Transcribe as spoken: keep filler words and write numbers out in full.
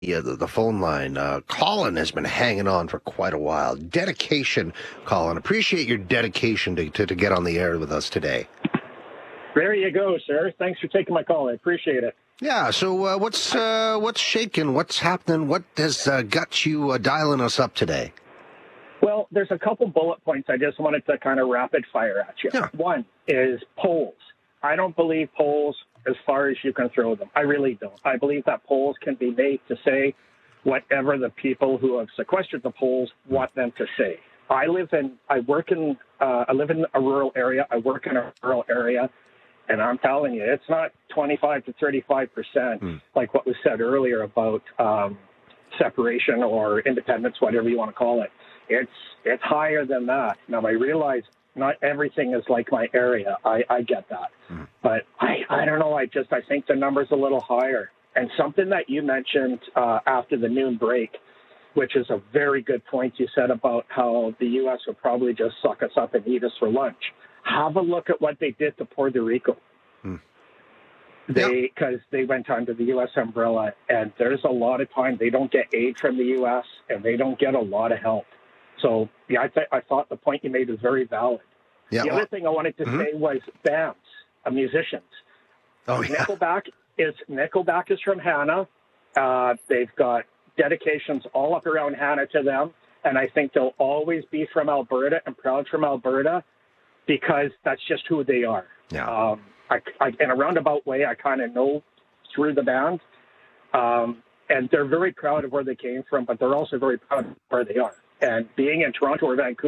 Yeah, the, the phone line. Uh, Colin has been hanging on for quite a while. Dedication, Colin. Appreciate your dedication to, to, to get on the air with us today. There you go, sir. Thanks for taking my call. I appreciate it. Yeah, so uh, what's uh, what's shaking? What's happening? What has uh, got you uh, dialing us up today? Well, there's a couple bullet points I just wanted to kind of rapid fire at you. Yeah. One is polls. I don't believe polls as far as you can throw them. I really don't. I believe that polls can be made to say whatever the people who have sequestered the polls want them to say. I live in, I work in, uh, I live in a rural area. I work in a rural area. And I'm telling you, it's not twenty-five to thirty-five percent mm. like what was said earlier about um, separation or independence, whatever you want to call it. It's it's higher than that. Now, I realize not everything is like my area. I, I get that. Mm. But I, I don't know. I just I think the number's a little higher. And something that you mentioned uh, after the noon break, which is a very good point you said about how the U S would probably just suck us up and eat us for lunch. Have a look at what they did to Puerto Rico. Hmm. They because yep. they went under the U S umbrella, and there's a lot of time they don't get aid from the U S and they don't get a lot of help. So yeah, I, th- I thought the point you made was very valid. Yeah, the well, other thing I wanted to mm-hmm. say was bands, uh, musicians. Oh yeah, Nickelback is Nickelback is from Hannah. Uh, they've got dedications all up around Hannah to them, and I think they'll always be from Alberta and proud from Alberta. Because that's just who they are. Yeah. Um, I, I, in a roundabout way, I kind of know through the band. Um, and they're very proud of where they came from, but they're also very proud of where they are. And being in Toronto or Vancouver,